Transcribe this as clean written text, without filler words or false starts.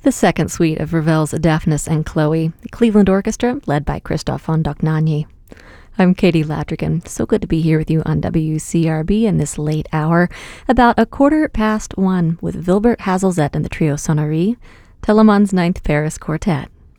The second suite of Ravel's Daphnis and Chloe, the Cleveland Orchestra, led by Christoph von Dohnanyi. I'm Katie Latrigan. So good to be here with you on WCRB in this late hour, about 1:15 with Wilbert Hazelzet and the Trio Sonnerie, Telemann's Ninth Paris Quartet.